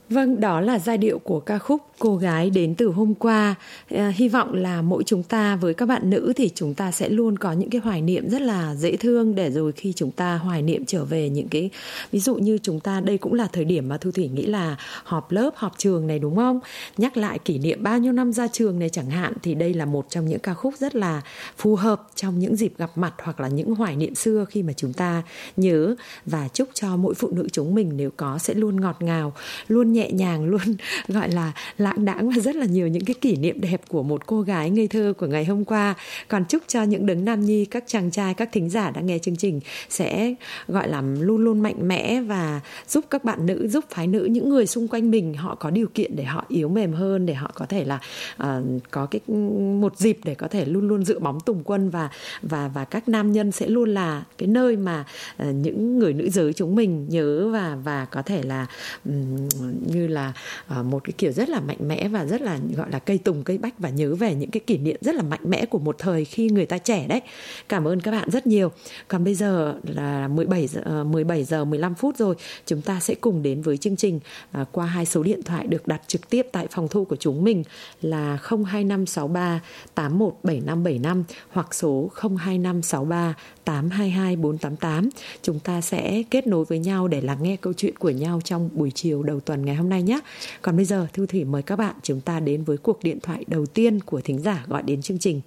Vâng, đó là giai điệu của ca khúc Cô gái đến từ hôm qua. Hy vọng là mỗi chúng ta với các bạn nữ thì chúng ta sẽ luôn có những cái hoài niệm rất là dễ thương, để rồi khi chúng ta hoài niệm trở về những cái, ví dụ như chúng ta, đây cũng là thời điểm mà Thu Thủy nghĩ là họp lớp, họp trường này đúng không? Nhắc lại kỷ niệm bao nhiêu năm ra trường này chẳng hạn, thì đây là một trong những ca khúc rất là phù hợp trong những dịp gặp mặt hoặc là những hoài niệm xưa khi mà chúng ta nhớ. Và chúc cho mỗi phụ nữ chúng mình nếu có sẽ luôn ngọt ngào, luôn nhẹ nhàng, luôn gọi là lãng đãng và rất là nhiều những cái kỷ niệm đẹp của một cô gái ngây thơ của ngày hôm qua. Còn chúc cho những đấng nam nhi, các chàng trai, các thính giả đang nghe chương trình sẽ gọi là luôn luôn mạnh mẽ và giúp các bạn nữ, giúp phái nữ, những người xung quanh mình họ có điều kiện để họ yếu mềm hơn, để họ có thể là có cái một dịp để có thể luôn luôn dựa bóng tùng quân, và các nam nhân sẽ luôn là cái nơi mà những người nữ giới chúng mình nhớ và có thể là như là một cái kiểu rất là mạnh mẽ và rất là gọi là cây tùng cây bách, và nhớ về những cái kỷ niệm rất là mạnh mẽ của một thời khi người ta trẻ đấy. Cảm ơn các bạn rất nhiều. Còn bây giờ là 17 giờ 15 phút rồi. Chúng ta sẽ cùng đến với chương trình qua hai số điện thoại được đặt trực tiếp tại phòng thu của chúng mình là 02563 817575 hoặc số 02563 822 488. Chúng ta sẽ kết nối với nhau để lắng nghe câu chuyện của nhau trong buổi chiều đầu tuần ngày hôm nay nhé. Còn bây giờ Thu Thủy mời các bạn chúng ta đến với cuộc điện thoại đầu tiên của thính giả gọi đến chương trình.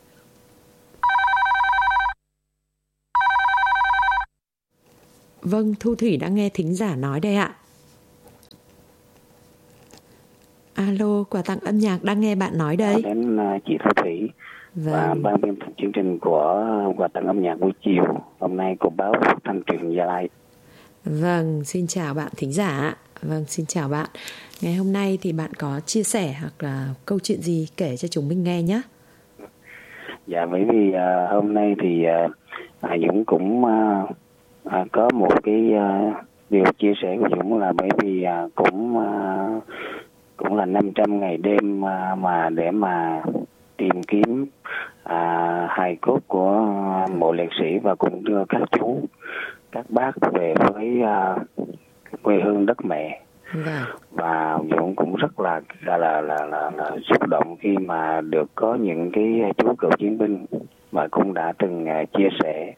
Vâng, Thu Thủy đã nghe thính giả nói đây ạ. Alo, quà tặng âm nhạc đang nghe bạn nói đây. Đến chị Thu Thủy và ban biên tập chương trình của quà tặng âm nhạc buổi chiều hôm nay của báo Thanh Truyền Gia Lai. Vâng, xin chào bạn thính giả. Vâng, xin chào bạn. Ngày hôm nay thì bạn có chia sẻ hoặc là câu chuyện gì kể cho chúng mình nghe nhé. Dạ, bởi vì hôm nay thì Dũng cũng có một cái điều chia sẻ của Dũng là bởi vì cũng là 500 ngày đêm mà để mà tìm kiếm hài cốt của mộ liệt sĩ và cũng đưa các chú, các bác về với quê hương đất mẹ. Và Dũng cũng rất là xúc động khi mà được có những cái chú cựu chiến binh mà cũng đã từng chia sẻ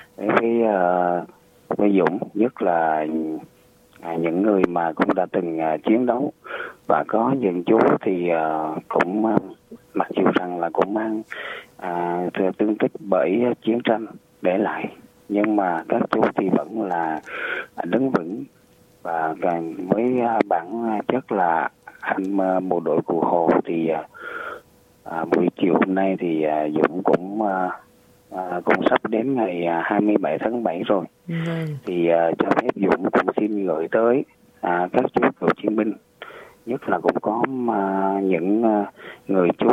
với Dũng, nhất là những người mà cũng đã từng chiến đấu, và có những chú thì cũng mặc dù rằng là cũng mang tương tích bởi chiến tranh để lại, nhưng mà các chú thì vẫn là đứng vững và với bản chất là anh bộ đội Cụ Hồ. Thì buổi chiều hôm nay thì Dũng cũng sắp đến ngày 27 tháng 7 rồi. Thì cho phép Dũng cũng xin gửi tới các chú cựu chiến binh, nhất là cũng có những người chú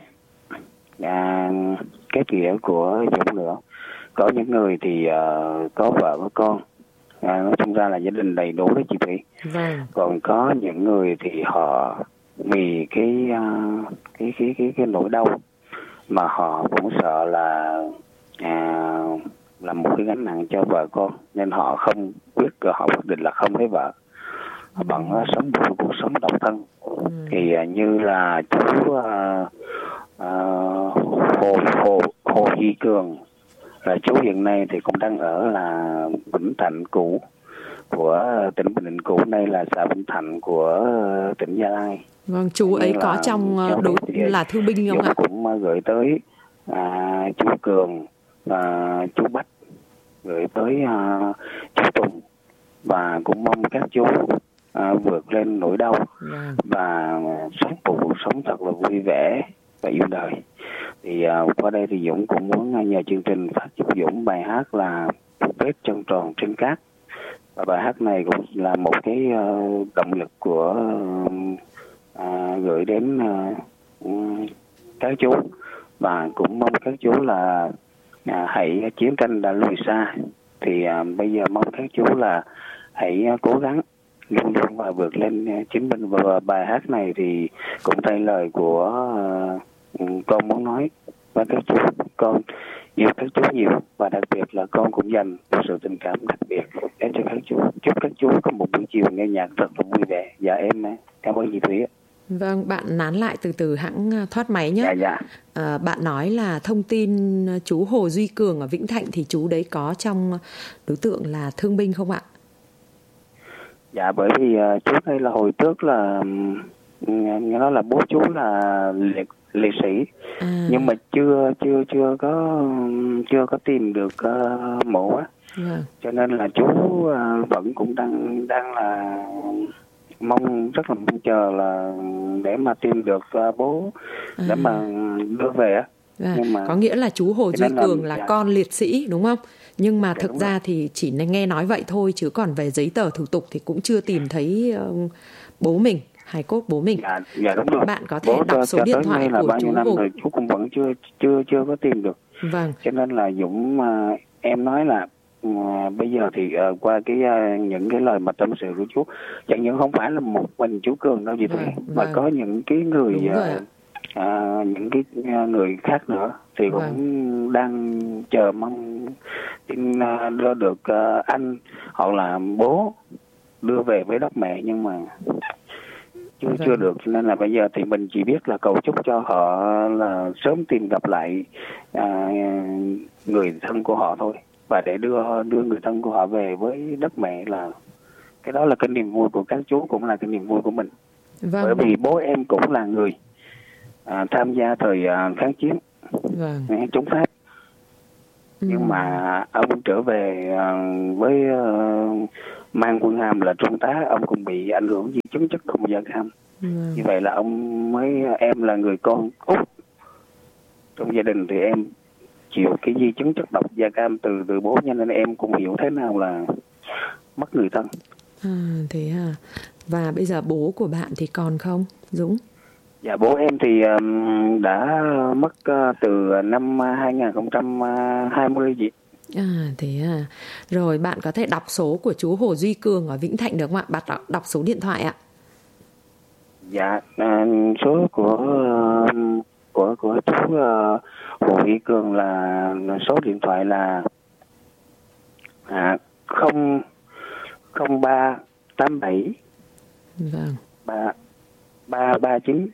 kết nghĩa của Dũng nữa. Có những người thì có vợ có con, nói chung ra là gia đình đầy đủ đó chị Thủy. Còn có những người thì họ vì cái nỗi đau mà họ cũng sợ là một cái gánh nặng cho vợ con, nên họ quyết định là không lấy vợ, bằng sống một cuộc sống độc thân. Thì như là chú Hồ Duy Cường, là chú hiện nay thì cũng đang ở là Vĩnh Thạnh cũ của tỉnh Bình Định cũ, đây là xã Vĩnh Thạnh của tỉnh Gia Lai. Vâng, chú ấy có trong đối là thương binh không ạ? Cũng gửi tới chú Cường và chú Bách, gửi tới chú Tùng, và cũng mong các chú vượt lên nỗi đau và sống một cuộc sống thật là vui vẻ và yêu đời. Thì qua đây thì Dũng cũng muốn nhờ chương trình phát giúp Dũng bài hát là Vết chân tròn trên cát, và bài hát này cũng là một cái động lực của gửi đến các chú, và cũng mong các chú là hãy chiến tranh đã lùi xa, thì bây giờ mong các chú là hãy cố gắng luôn luôn và vượt lên chiến binh. Và bài hát này thì cũng thay lời của con muốn nói với các chú: con yêu các chú nhiều, và đặc biệt là con cũng dành một sự tình cảm đặc biệt đến cho các chú. Chúc các chú có một buổi chiều nghe nhạc thật là vui vẻ. Dạ em cảm ơn chị Thúy. Vâng, bạn nán lại từ từ hãng thoát máy nhé. Dạ. Bạn nói là thông tin chú Hồ Duy Cường ở Vĩnh Thạnh thì chú đấy có trong đối tượng là thương binh không ạ? Dạ, bởi vì chú đây là hồi trước là nghe nói là bố chú là liệt sĩ, nhưng mà chưa có tìm được mộ á. Cho nên là chú vẫn cũng đang là rất là mong chờ là để mà tìm được bố để mà đưa về á. Nhưng mà có nghĩa là chú Hồ Duy Cường là con liệt sĩ đúng không? Nhưng mà thực ra thì chỉ nghe nói vậy thôi, chứ còn về giấy tờ thủ tục thì cũng chưa tìm thấy bố mình, hài cốt bố mình. Dạ đúng rồi. Bạn có thể đọc số điện thoại của chú Hồ. Rồi, chú cũng vẫn chưa có tìm được. Vâng. Cho nên là Dũng em nói là bây giờ thì qua những cái lời mà tâm sự của chú, chẳng những không phải là một mình chú Cường đâu gì thôi, mà có những cái người những cái người khác nữa thì cũng đang chờ mong tin đưa được anh hoặc là bố đưa về với đất mẹ, nhưng mà chưa được. Cho nên là bây giờ thì mình chỉ biết là cầu chúc cho họ là sớm tìm gặp lại người thân của họ thôi, và để đưa người thân của họ về với đất mẹ, là cái đó là cái niềm vui của các chú, cũng là cái niềm vui của mình. Bởi vì bố em cũng là người tham gia thời kháng chiến chống Pháp, nhưng mà ông trở về với mang quân hàm là trung tá, ông cũng bị ảnh hưởng di chứng chất độc da cam. Như vậy là em là người con út trong gia đình, thì em chịu cái di chứng chất độc da cam từ bố, cho nên em cũng hiểu thế nào là mất người thân. Thế à. Và bây giờ bố của bạn thì còn không, Dũng? Dạ, bố em thì đã mất từ năm 2020 gì. Thế à. Rồi bạn có thể đọc số của chú Hồ Duy Cường ở Vĩnh Thạnh được không ạ? Bạn đọc số điện thoại ạ. Dạ, số của chú Hồ Duy Cường là số điện thoại là 0387 339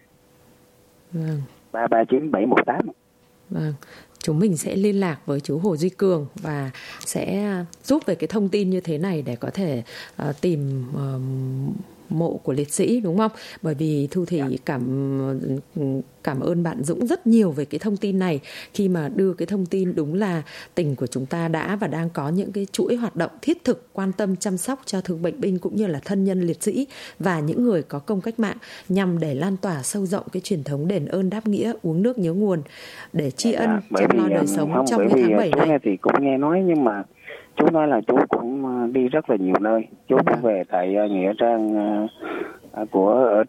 339 718. Vâng. Chúng mình sẽ liên lạc với chú Hồ Duy Cường và sẽ giúp về cái thông tin như thế này để có thể tìm mộ của liệt sĩ, đúng không? Bởi vì Thu Thủy cảm ơn bạn Dũng rất nhiều về cái thông tin này, khi mà đưa cái thông tin đúng là tỉnh của chúng ta đã và đang có những cái chuỗi hoạt động thiết thực quan tâm chăm sóc cho thương bệnh binh cũng như là thân nhân liệt sĩ và những người có công cách mạng, nhằm để lan tỏa sâu rộng cái truyền thống đền ơn đáp nghĩa, uống nước nhớ nguồn để tri ân chăm lo đời sống trong cái tháng 7 này. Chú thì cũng nghe nói, nhưng mà chú nói là chú cũng đi rất là nhiều nơi. Chú cũng về tại nghĩa trang ở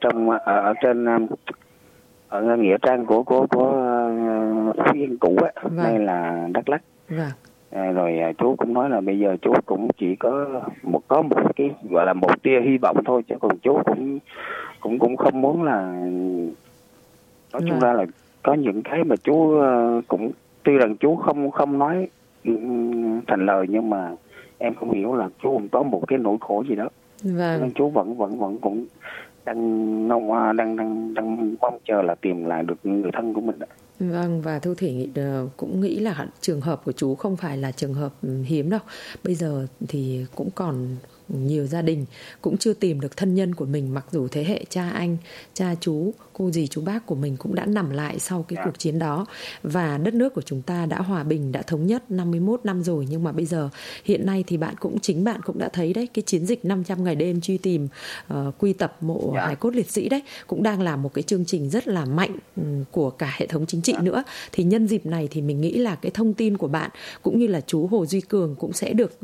nghĩa trang của Phú Yên cũ á, đây là Đắk Lắk. Rồi chú cũng nói là bây giờ chú cũng chỉ có một cái gọi là một tia hy vọng thôi, chứ còn chú cũng không muốn là, nói chung ra là có những cái mà chú cũng tuy rằng chú không nói thành lời, nhưng mà em cũng hiểu là chú cũng có một cái nỗi khổ gì đó. Nên chú vẫn cũng đang mong chờ là tìm lại được người thân của mình đó. Vâng, và Thu Thủy cũng nghĩ là trường hợp của chú không phải là trường hợp hiếm đâu. Bây giờ thì cũng còn nhiều gia đình cũng chưa tìm được thân nhân của mình, mặc dù thế hệ cha anh, cha chú, cô dì chú bác của mình cũng đã nằm lại sau cái cuộc chiến đó. Và đất nước của chúng ta đã hòa bình, đã thống nhất 51 năm rồi, nhưng mà bây giờ hiện nay thì bạn cũng đã thấy đấy, cái chiến dịch 500 ngày đêm truy tìm quy tập mộ hài cốt liệt sĩ đấy cũng đang là một cái chương trình rất là mạnh của cả hệ thống chính trị nữa. Thì nhân dịp này thì mình nghĩ là cái thông tin của bạn cũng như là chú Hồ Duy Cường cũng sẽ được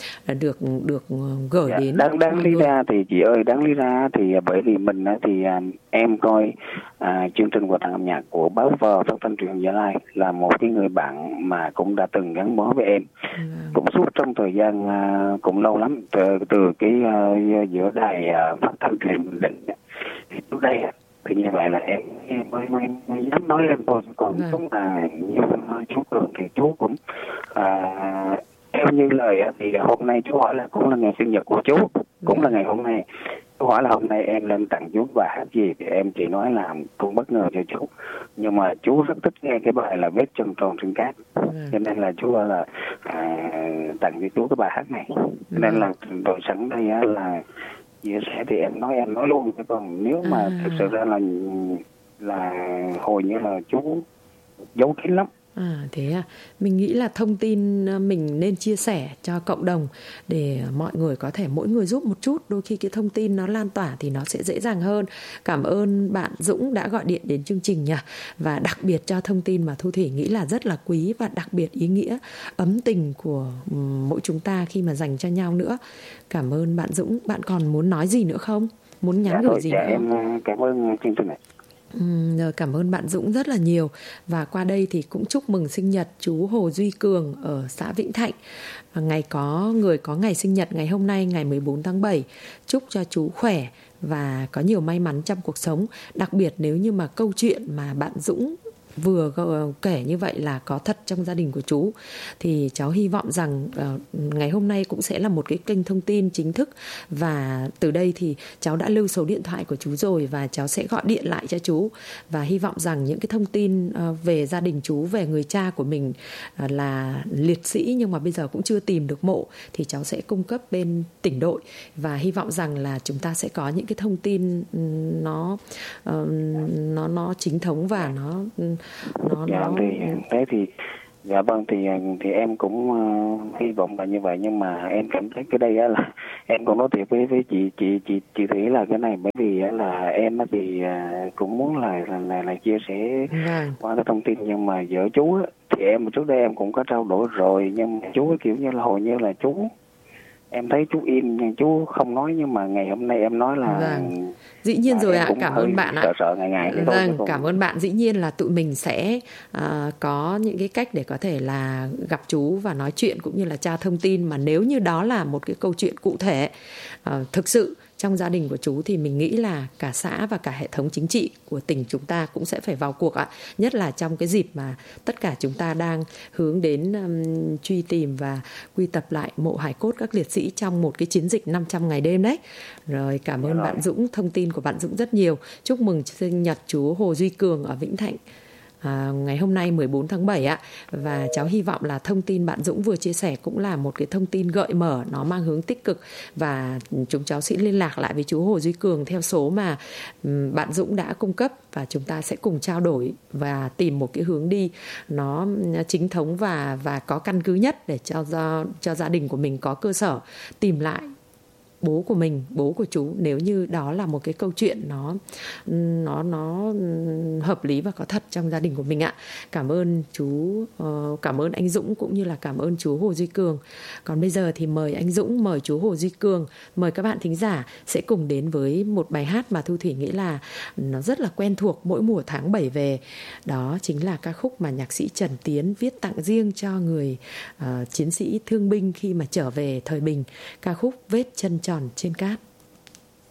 gửi đến. Đáng lý ra thì chị ơi, thì bởi vì mình thì em coi chương trình quà tặng âm nhạc của báo Vò Phát thanh Truyền hình Gia Lai, là một cái người bạn mà cũng đã từng gắn bó với em cũng suốt trong thời gian cũng lâu lắm, từ cái giữa đài phát thanh truyền hình Bình Định. Thì trước đây thì như vậy là em mới dám nói lên thôi. Còn đúng là như chú Cường thì chú cũng theo như lời thì hôm nay chú hỏi là cũng là ngày sinh nhật của chú, cũng là ngày hôm nay. Chú hỏi là hôm nay em lên tặng chú bài hát gì thì em chỉ nói là cũng bất ngờ cho chú. Nhưng mà chú rất thích nghe cái bài là Vết chân tròn trên cát. Cho nên là chú gọi là tặng cho chú cái bài hát này. Cho nên là rồi sẵn đây là chia sẻ thì em nói luôn. Còn nếu mà thực sự ra là hồi như là chú giấu kín lắm. Thế à, mình nghĩ là thông tin mình nên chia sẻ cho cộng đồng để mọi người có thể mỗi người giúp một chút. Đôi khi cái thông tin nó lan tỏa thì nó sẽ dễ dàng hơn. Cảm ơn bạn Dũng đã gọi điện đến chương trình nha. Và đặc biệt cho thông tin mà Thu Thủy nghĩ là rất là quý và đặc biệt ý nghĩa, ấm tình của mỗi chúng ta khi mà dành cho nhau nữa. Cảm ơn bạn Dũng. Bạn còn muốn nói gì nữa không? Muốn nhắn gửi gì nữa không? Em cảm ơn chương trình này. Cảm ơn bạn Dũng rất là nhiều. Và qua đây thì cũng chúc mừng sinh nhật chú Hồ Duy Cường ở xã Vĩnh Thạnh. Người có ngày sinh nhật ngày hôm nay, ngày 14 tháng 7. Chúc cho chú khỏe và có nhiều may mắn trong cuộc sống. Đặc biệt nếu như mà câu chuyện mà bạn Dũng vừa kể như vậy là có thật trong gia đình của chú, thì cháu hy vọng rằng ngày hôm nay cũng sẽ là một cái kênh thông tin chính thức. Và từ đây thì cháu đã lưu số điện thoại của chú rồi, và cháu sẽ gọi điện lại cho chú. Và hy vọng rằng những cái thông tin về gia đình chú, về người cha của mình là liệt sĩ nhưng mà bây giờ cũng chưa tìm được mộ, thì cháu sẽ cung cấp bên tỉnh đội. Và hy vọng rằng là chúng ta sẽ có những cái thông tin nó chính thống và nó thế thì dạ vâng, thì em cũng hy vọng là như vậy. Nhưng mà em cảm thấy cái đây là em cũng nói thiệt với chị Thủy là cái này, bởi vì là em thì cũng muốn là chia sẻ qua cái thông tin. Nhưng mà giữa chú thì em trước đây em cũng có trao đổi rồi, nhưng mà chú kiểu như là hồi như là chú, em thấy chú im nhưng chú không nói. Nhưng mà ngày hôm nay em nói là dĩ nhiên rồi ạ. Cảm ơn bạn ạ. Sợ ngày Cảm ơn bạn. Dĩ nhiên là tụi mình sẽ có những cái cách để có thể là gặp chú và nói chuyện cũng như là tra thông tin. Mà nếu như đó là một cái câu chuyện cụ thể thực sự trong gia đình của chú thì mình nghĩ là cả xã và cả hệ thống chính trị của tỉnh chúng ta cũng sẽ phải vào cuộc ạ. Nhất là trong cái dịp mà tất cả chúng ta đang hướng đến truy tìm và quy tập lại mộ hài cốt các liệt sĩ trong một cái chiến dịch 500 ngày đêm đấy. Rồi, cảm ơn bạn Dũng, thông tin của bạn Dũng rất nhiều. Chúc mừng sinh nhật chú Hồ Duy Cường ở Vĩnh Thạnh ngày hôm nay 14 tháng 7 ạ. Và cháu hy vọng là thông tin bạn Dũng vừa chia sẻ cũng là một cái thông tin gợi mở, nó mang hướng tích cực. Và chúng cháu sẽ liên lạc lại với chú Hồ Duy Cường theo số mà bạn Dũng đã cung cấp, và chúng ta sẽ cùng trao đổi và tìm một cái hướng đi nó chính thống và có căn cứ nhất để cho gia đình của mình có cơ sở tìm lại bố của mình, bố của chú, nếu như đó là một cái câu chuyện nó hợp lý và có thật trong gia đình của mình ạ. Cảm ơn chú, cảm ơn anh Dũng cũng như là cảm ơn chú Hồ Duy Cường. Còn bây giờ thì mời anh Dũng, mời chú Hồ Duy Cường, mời các bạn thính giả sẽ cùng đến với một bài hát mà Thu Thủy nghĩ là nó rất là quen thuộc mỗi mùa tháng 7 về. Đó chính là ca khúc mà nhạc sĩ Trần Tiến viết tặng riêng cho người chiến sĩ thương binh khi mà trở về thời bình, ca khúc Vết chân tròn trên cát.